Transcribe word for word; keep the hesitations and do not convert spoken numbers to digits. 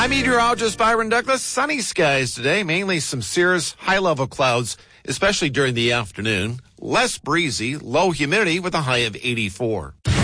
I'm meteorologist Byron Douglas. Sunny skies today, mainly some cirrus high-level clouds, especially during the afternoon. Less breezy, low humidity with a high of eighty-four.